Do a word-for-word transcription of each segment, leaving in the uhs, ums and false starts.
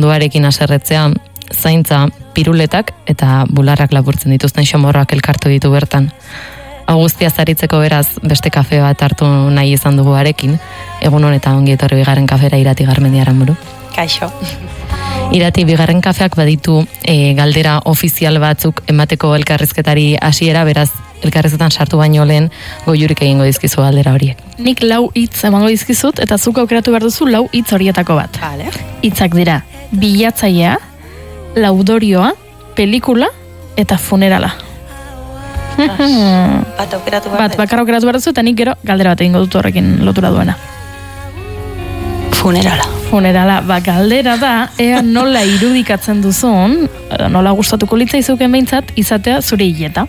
munduarekin haserretzea, zaintza, piruletak eta bularrak lapurtzen dituzten xomorroak elkartu ditu bertan. Augustia zaritzeko beraz beste kafe bat hartu nahi izan dugu arekin, egun honetan ongi etorri bigarren kafera Irati Garmendiaran buru. Kaixo. Irati, bigarren kafeak baditu e, galdera ofizial batzuk emateko elkarrizketari hasiera, beraz elkarrizketan sartu baino lehen goiurik egingo dizkizu galdera horiek. Nik lau hitz emango dizkizut eta zuk aukeratu behar duzu lau hitz horietako bat. Vale. Hitzak dira bilatzailea, laudorioa, pelikula eta funerala. Bat aukeratu behar Bat bakarra aukeratu behar duzu eta nik gero galdera bat egingo dut horrekin lotura duena. Funerala. Funerala, ba, galdera da, ea nola irudikatzen duzun, nola gustatuko litzaizuken behintzat, izatea zure hileta.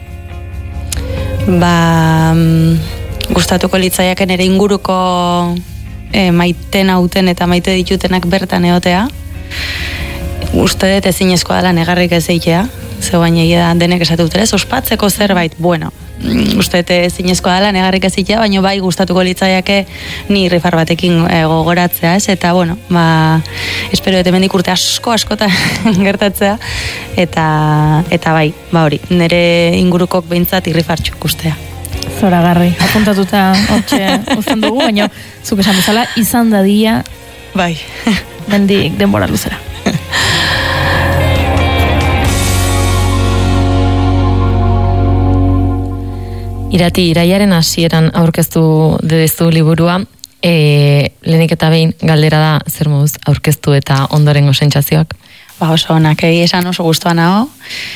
Ba, gustatuko litzaiaken ere inguruko e, maiten hauten eta maite ditutenak bertan egotea. Uste dut ezinezkoa dela negarrik ez eitea, zeu baina egia da denek esatu dut, ez ospatzeko zerbait, bueno, uste dut ezinezkoa dela negarrik ez eitea, baina bai gustatuko litzaiake ni rifar batekin e, gogoratzea, ez, eta bueno, ba, espero dut hemendik urte asko askota gertatzea, eta, eta bai, ba hori, nire ingurukok behintzat irrifartxuk ustea. Zoragarri, apuntatuta hortxe uzten dugu, baina zuk esan bezala izan dadia bai. bendik denbora luzera. Irati, iraiaren hasieran aurkeztu dedezu liburua, e, lehenik eta behin galdera da zer moduz aurkeztu eta ondorengo sentsazioak? Ba oso onak, egi esan oso gustuan nago,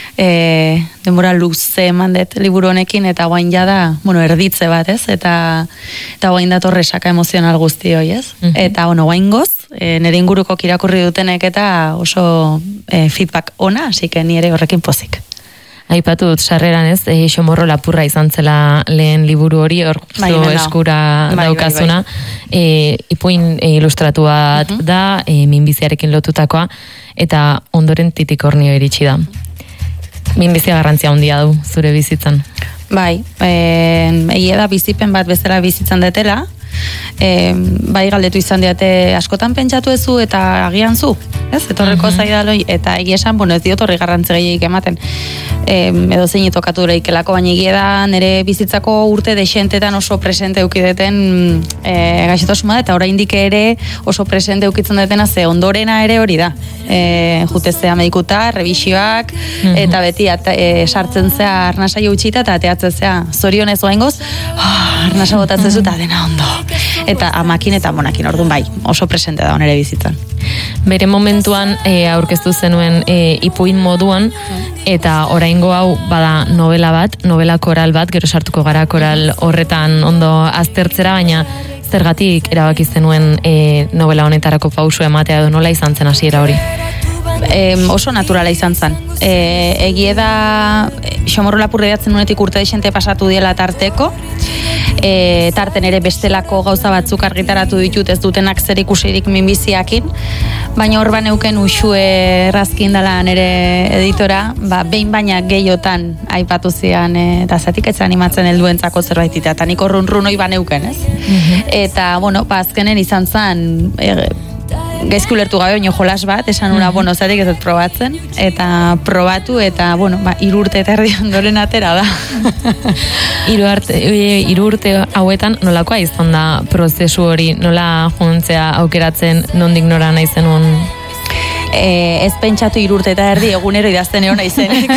e, denbora luze eman dut liburu honekin, eta guain jada, bueno, erditze bat, ez? Eta, eta guain datorre saka emozional guzti hoi, ez? Uh-huh. Eta, bueno, guain goz, e, nire inguruko irakurri dutenek eta oso e, feedback ona, así que ni ere horrekin pozik. Aipatu dut sarreran ez, e, xomorro lapurra izan zela lehen liburu hori, hor bai, eskura bai, daukazuna, bai, bai. E, ipuin e, ilustratu bat uh-huh. da, e, minbiziarekin lotutakoa, eta ondoren titikornio iritsi da. Minbizia garrantzia handia du zure bizitzan. Bai, e, egia da bizipen bat bezala bizitzan detela, e, bai galdetu izan diate askotan pentsatu ezu eta agian zu, ez? Etorreko uh-huh. zaidaloi, eta egia esan, bueno, ez diot horri garrantzi gehiagik ematen, e, edo zein tokatu dure ikelako, baina egia da nire bizitzako urte dexentetan oso presente eukideten e, gaixotasuna, eta oraindik ere oso presente eukitzen detena, ze ondorena ere hori da. E, jutezea medikuta, revisioak, uh-huh. eta beti at, e, sartzen zea arnasa utxita eta ateatzen zea zorionez oaingoz, oh, arnasa botatzen zu eta dena ondo. Eta amakin eta monakin, orduan bai, oso presente da onere bizitzan. Bere momentuan e, aurkeztu zenuen e, ipuin moduan, eta oraingo hau bada novela bat, novela koral bat, gero sartuko gara koral horretan ondo aztertzera, baina zergatik erabaki zenuen e, novela honetarako pausu ematea edo nola izan zen hasiera hori? E, oso naturala izan zen. E, egie da, xomorro lapurre datzen nunetik urte desente pasatu diela tarteko, e, tarten ere bestelako gauza batzuk argitaratu ditut ez dutenak zer ikusirik minbiziakin, baina hor baneuken usue errazkin dela nere editora, ba, behin baina gehiotan aipatu zian, e, eta zatik ez animatzen helduentzako zerbait eta nik horrun runoi baneuken, ez? Mm-hmm. Eta, bueno, ba, azkenen izan zen, e, gaizki ulertu gabe, baino jolas bat, esan ura, mm-hmm. bueno, zatik ez dut probatzen, eta probatu, eta, bueno, ba, hiru urte eta erdi ondoren atera da. Hiru arte, hiru urte hauetan nolakoa izan da prozesu hori, nola jontzea aukeratzen nondik nora nahi zenuen? E, ez pentsatu hiru urte eta erdi egunero idazten egon naizenek.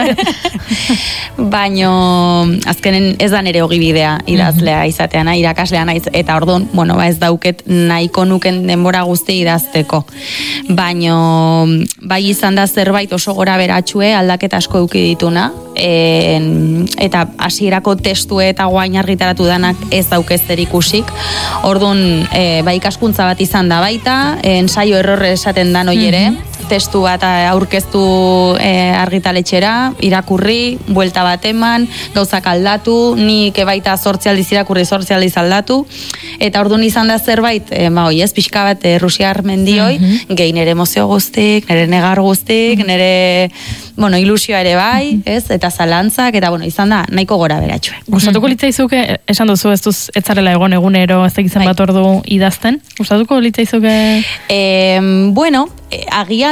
Baino azkenen ez da nere ogibidea idazlea izatea nahi, irakaslea naiz, eta orduan, bueno, ba ez dauket nahiko nuken denbora guzti idazteko. Baino bai izan da zerbait oso gora beratxue aldaketa asko eduki dituna, e, eta hasierako testue eta guain argitaratu danak ez daukezter ikusik. Orduan, e, bai ikaskuntza bat izan da baita, ensaio errorre esaten dan hoi ere, testu bat aurkeztu e, argitaletxera, irakurri, buelta bat eman, gauzak aldatu, nik baita zortzi aldiz irakurri, zortzi aldiz aldatu, eta orduan izan da zerbait, e, ma hoi ez, pixka bat e, Rusiar mendioi, mm-hmm. gehi nere emozio guztik, nere negar guztik, mm-hmm. nere, bueno, ilusioa ere bai, mm-hmm. ez, eta zalantzak, eta bueno, izan da nahiko gora beratxue. Gustatuko litzaizuke, esan duzu, ez duz etzarela egon egunero, ez egizan bai. Bat ordu idazten? Gustatuko litzaizuke? E, bueno, agian